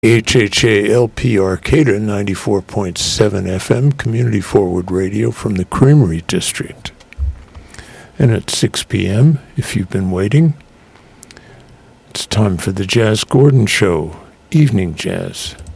HHALP Arcata 94.7 FM, Community Forward Radio from the Creamery District. And at 6 p.m., if you've been waiting, it's time for the Jazz Gordon Show, Evening Jazz.